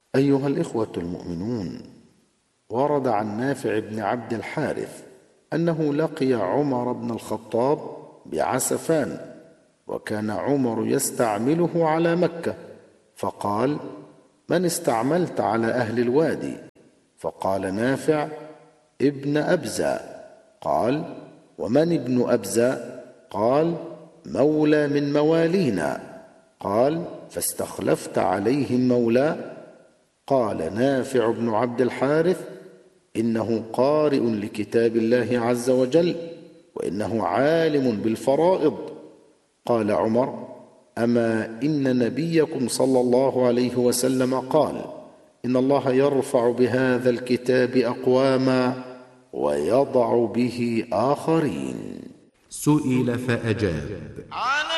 أيها الإخوة المؤمنون، ورد عن نافع بن عبد الحارث أنه لقي عمر بن الخطاب بعسفان، وكان عمر يستعمله على مكة، فقال: من استعملت على أهل الوادي؟ فقال نافع: ابن أبزة. قال: ومن ابن أبزة؟ قال: مولى من موالينا. قال: فاستخلفت عليهم مولاه؟ قال نافع بن عبد الحارث: إنه قارئ لكتاب الله عز وجل، وإنه عالم بالفرائض. قال عمر: أما إن نبيكم صلى الله عليه وسلم قال: إن الله يرفع بهذا الكتاب أقواما ويضع به آخرين. سئل فأجاب: